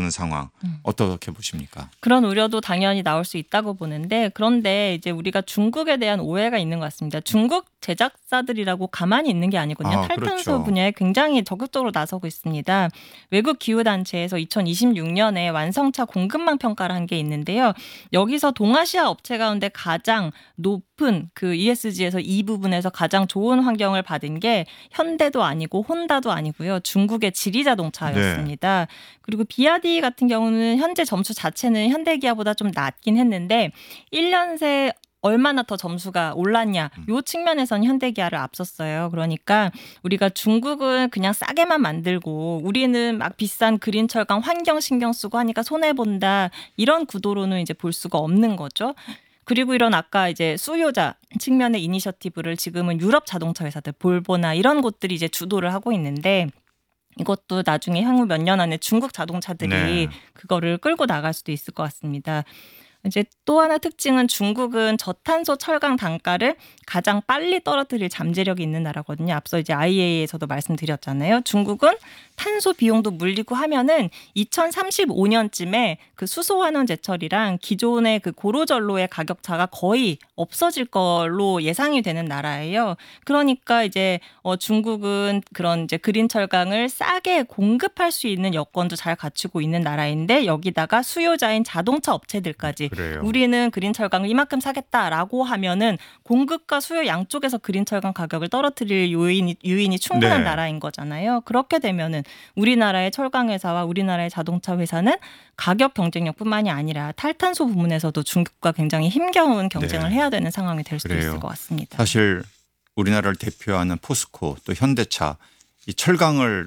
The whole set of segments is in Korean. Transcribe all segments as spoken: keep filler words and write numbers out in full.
나오는 상황 음. 어떻게 보십니까? 그런 우려도 당연히 나올 수 있다고 보는데 그런데 이제 우리가 중국에 대한 오해가 있는 것 같습니다. 중국 제작사들이라고 가만히 있는 게 아니거든요. 아, 탈탄소 그렇죠. 분야에 굉장히 적극적으로 나서고 있습니다. 외국 기후단체에서 이천이십육 년에 완성차 공급망 평가를 한 게 있는데요. 여기서 동아시아 업체 가운데 가장 높은 그 이에스지에서 이 부분에서 가장 좋은 환경을 받은 게 현대도 아니고 혼다도 아니고요. 중국의 지리자동차였습니다. 네. 그리고 비아디 같은 경우는 현재 점수 자체는 현대기아보다 좀 낮긴 했는데 일 년 새 얼마나 더 점수가 올랐냐 이 측면에서는 현대기아를 앞섰어요. 그러니까 우리가 중국은 그냥 싸게만 만들고 우리는 막 비싼 그린 철강 환경 신경 쓰고 하니까 손해본다 이런 구도로는 이제 볼 수가 없는 거죠. 그리고 이런 아까 이제 수요자 측면의 이니셔티브를 지금은 유럽 자동차 회사들 볼보나 이런 곳들이 이제 주도를 하고 있는데 이것도 나중에 향후 몇 년 안에 중국 자동차들이 네. 그거를 끌고 나갈 수도 있을 것 같습니다. 이제 또 하나 특징은 중국은 저탄소 철강 단가를 가장 빨리 떨어뜨릴 잠재력이 있는 나라거든요. 앞서 이제 아이이에이에서도 말씀드렸잖아요. 중국은 탄소 비용도 물리고 하면은 이천삼십오 년쯤에 그 수소환원 제철이랑 기존의 그 고로전로의 가격 차가 거의 없어질 걸로 예상이 되는 나라예요. 그러니까 이제 어 중국은 그런 이제 그린 철강을 싸게 공급할 수 있는 여건도 잘 갖추고 있는 나라인데 여기다가 수요자인 자동차 업체들까지 그래요. 우리는 그린 철강을 이만큼 사겠다라고 하면은 공급과 수요 양쪽에서 그린 철강 가격을 떨어뜨릴 요인이 유인이 충분한 네. 나라인 거잖아요. 그렇게 되면은 우리나라의 철강 회사와 우리나라의 자동차 회사는 가격 경쟁력뿐만이 아니라 탈탄소 부문에서도 중국과 굉장히 힘겨운 경쟁을 네. 해야 되는 상황이 될 수도 그래요. 있을 것 같습니다. 사실 우리나라를 대표하는 포스코 또 현대차 이 철강을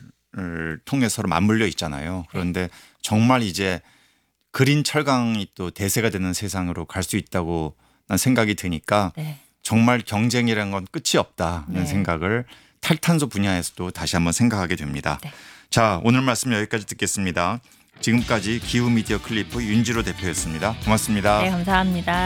통해서 맞물려 있잖아요. 그런데 정말 이제 그린 철강이 또 대세가 되는 세상으로 갈 수 있다고 난 생각이 드니까 네. 정말 경쟁이라는 건 끝이 없다는 네. 생각을 탈탄소 분야에서도 다시 한번 생각하게 됩니다. 네. 자, 오늘 말씀 여기까지 듣겠습니다. 지금까지 기후미디어 클리프 윤지로 대표였습니다. 고맙습니다. 네, 감사합니다.